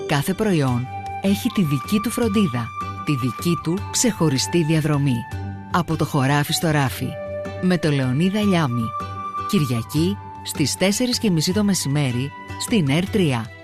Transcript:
Κάθε προϊόν έχει τη δική του φροντίδα, τη δική του ξεχωριστή διαδρομή. Από το χωράφι στο ράφι. Με το Λεωνίδα Λιάμη. Κυριακή στις 4:30 το μεσημέρι στην R3.